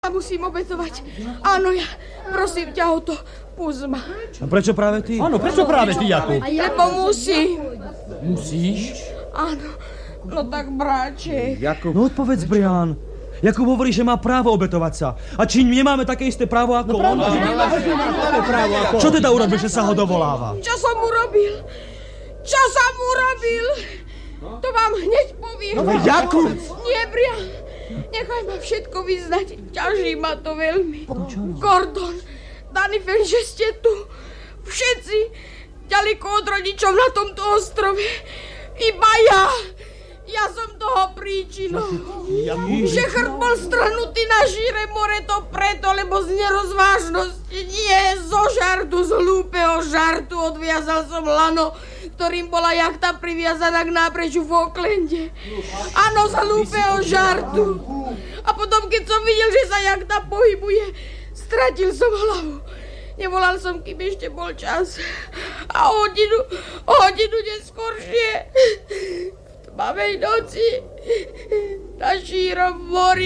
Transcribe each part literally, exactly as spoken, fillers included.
Musím obetovať. Áno, ja prosím ťa o to. Pust ma. A prečo práve ty? Áno, prečo práve ty, Jakub? Lebo musím. Musíš? Áno, no tak bráček. Jakub. No odpovedz, Brian. Jakub hovorí, že má právo obetovať sa. A či nemáme také isté právo ako no, on? No, nemáme právo ako Čo teda urobil, že sa ho dovoláva? Čo som urobil? Čo som urobil? To vám hneď poviem. No, Jakub! Nie, Brian. Nechaj ma všetko vyznať. Ťaží ma to veľmi. Gordon, Danifen, že ste tu. Všetci ďaleko od rodičov na tomto ostrove. Iba ja. Ja som toho príčinou. Že chrt bol strhnutý na šíre more, to preto, lebo z nerozvážnosti, nie zo žartu, z hlúpeho žartu odviazal som lano, ktorým bola jachta priviazaná k nábrežu v Aucklande. Áno, z hlúpeho žartu. A potom, keď som videl, že sa jachta pohybuje, stratil som hlavu. Nevolal som, kým ešte bol čas. A o hodinu, o hodinu neskôršie, v tmavej noci, na šírom mori.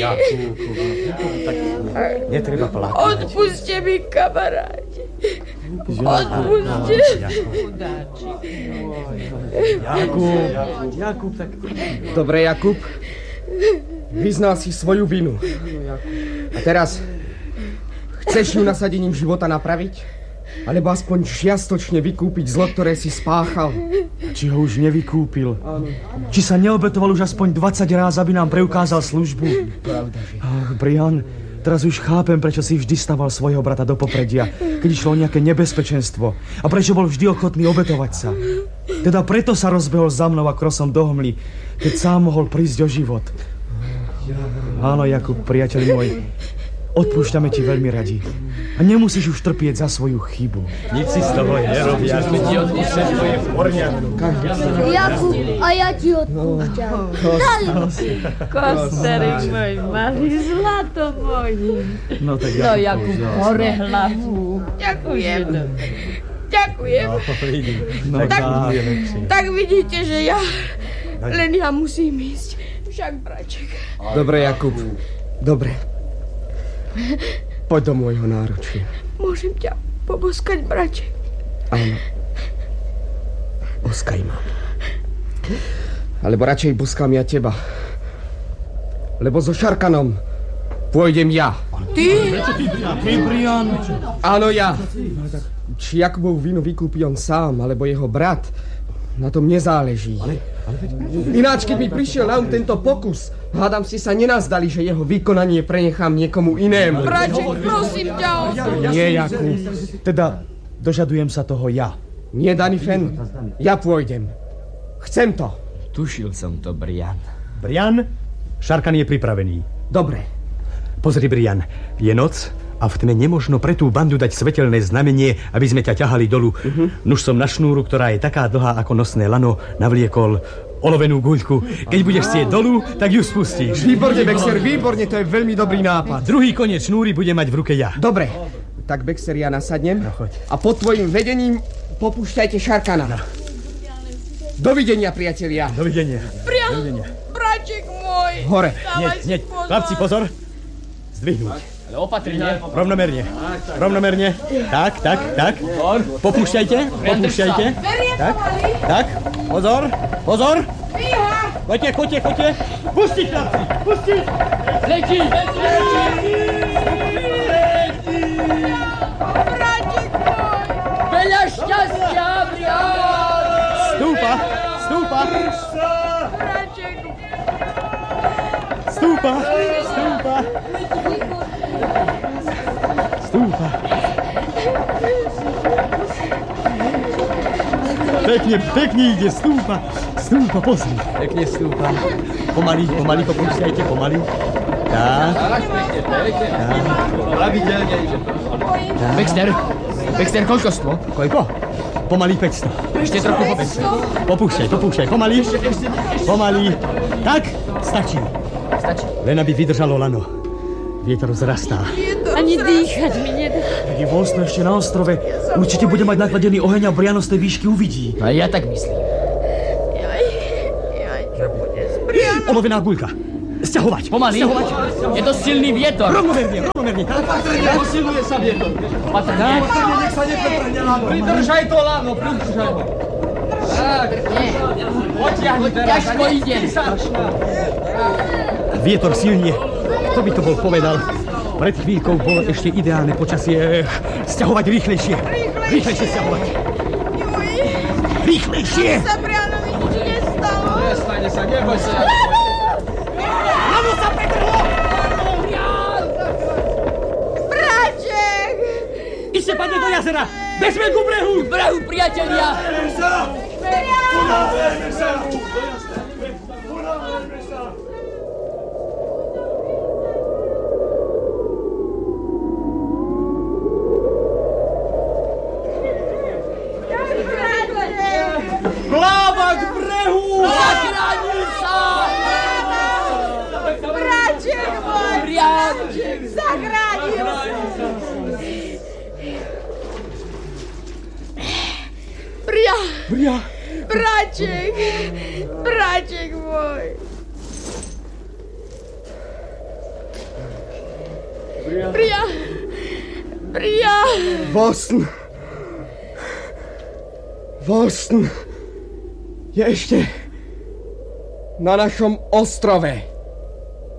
Netreba plakať. Odpuste mi, kamaráti. Odpuste. Jakub, Jakub, tak... Dobre, Jakub. Vyznal si svoju vinu. A teraz chceš ju nasadením života napraviť? Alebo aspoň čiastočne vykúpiť zlo, ktoré si spáchal? Či ho už nevykúpil? Či sa neobetoval už aspoň dvadsať ráz, aby nám preukázal službu? Pravda, že... Ach, Brian, teraz už chápem, prečo si vždy staval svojho brata do popredia, keď išlo o nejaké nebezpečenstvo. A prečo bol vždy ochotný obetovať sa. Teda preto sa rozbehol za mnou a krosom do hmly, keď sám mohol prísť o život. Áno, Jakub, priateľ môj, odpúšťame ti veľmi radi. A nemusíš už trpieť za svoju chybu. Nic si z toho nerobí, až mi ti odpúšťať, to je v poriadku. Jakub, a ja ti odpúšťam. Daj si. Kosterik môj malý, zlato moji. No tak No, Jakub, hore hlavu. Ďakujem. Ďakujem. No, tak, tak, tak vidíte, že ja... Len ja musím ísť. Však, braček. Dobre, Jakub. Dobre. Poď do môjho náručia. Môžem ťa poboskať, braček? Áno. Boskaj ma. Alebo radšej boskám ja teba. Lebo so Šarkanom pôjdem ja. Ty? Ty, Brian. Áno, ja. Či Jakubov vinu vykúpi on sám, alebo jeho brat, na tom nezáleží. Ináč, keď mi prišiel na um tento pokus, hádam si sa nenazdali, že jeho vykonanie prenechám niekomu inému. Braček, prosím ťa o... Nie, Jakub. Teda dožadujem sa toho ja. Nie, Danifen, ja pôjdem. Chcem to. Tušil som to, Brian. Brian, Šarkan je pripravený. Dobre. Pozri, Brian, je noc a v tme nemožno pre tú bandu dať svetelné znamenie, aby sme ťa ťahali dolu. Uh-huh. Nuž som na šnúru, ktorá je taká dlhá ako nosné lano, navliekol olovenú guľku. Keď budeš chcieť dolu, tak ju spustíš. Výborne, Bexer, výborne, to je veľmi dobrý nápad. Druhý koniec šnúry bude mať v ruke ja. Dobre, tak Bexer, ja nasadnem. No, choď. A pod tvojim vedením popúšťajte Šarkana. No. Dovidenia, priatelia. Dovidenia. Priam, Dovidenia. braček môj. Hore. Hneď, hneď. Chlapci, pozor. Zdvihnúť. Ale opatrne. Rovnomerne. Rovnomerne. Tak, tak, tak. Popúšťajte, popúšťajte. Tak, tak. Pozor, pozor. Choďte, choďte, choďte. Pustiť, chlapci, pustiť. Letí! Braček môj. Veľa šťastia, Brian! Stúpa, stúpa. Braček. Stúpa, stúpa. Stúpa. Pekne, pekne ide, stúpa. Stúpa, pozri. Pekne stúpa. Pomaly, pomaly, popúšťajte, pomaly. Tak. Pravidelne ide. Baxter, Baxter, koľko stô? Koľko? Pomaly päťsto. Ešte trochu popúšťaj. Popúšťaj, popúšťaj, pomaly. Pomaly. Tak, stačí. Stačí. Len aby vydržalo lano. Vietor vzrastá. Ani dýchať mi nedá. Keď je voľno ešte na ostrove, určite bude mať nakladený oheň a Briano z tej výšky uvidí. A ja tak myslím. Jaj, jaj, čo bude s Brianom? Olovená guľka. Sťahovať! Pomaly. Sťahovať! Je to silný vietor. Rovnomerne, rovnomerne. Posiluje sa vietor. Patrne. Nech sa nepretrhne lano. Pridržaj to lano, pridržaj ho. Tak. Potiahni teraz. Ťažko ide. Vietor silnie. Kto by to bol povedal? Pred chvíľkou bolo ešte ideálne počasie. Sťahovať rýchlejšie. Rýchlejšie sťahovať. Juj, Rýchlejšie! sa Brianovi nič nestalo. Nestane sa, neboj sa. Lano sa pretrhlo! Bráček! Iste padne do jazera! Bežme ku brehu! K brehu, priatelia. Hlava k brehu! Zachránil sa. Bráček môj! Brianček. Zachránil sa! Bria! Bria! Bráček! Bráček môj! Bria! Bria! Boston! Boston je ešte na našom ostrove.